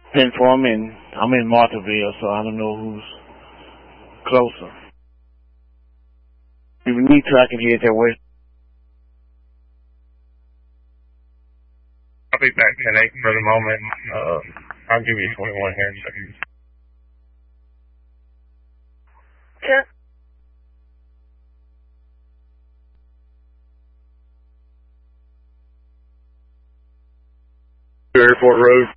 Pinform, and I'm in Marthaville, so I don't know who's closer. If you need to, I can head that way. I'll be back in 8 for the moment. I'll give you 21 here in a second. Sure. Airport Road.